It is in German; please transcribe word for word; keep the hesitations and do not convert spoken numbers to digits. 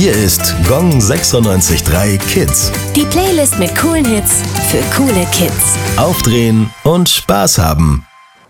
Hier ist Gong sechsundneunzig Komma drei Kids. Die Playlist mit coolen Hits für coole Kids. Aufdrehen und Spaß haben.